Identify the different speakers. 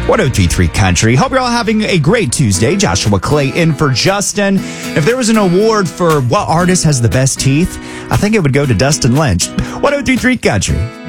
Speaker 1: 1033 Country. Hope you're all having a great Tuesday. Joshua Clay in for Justin. If there was an award for what artist has the best teeth, I think it would go to Dustin Lynch. 1033 Country.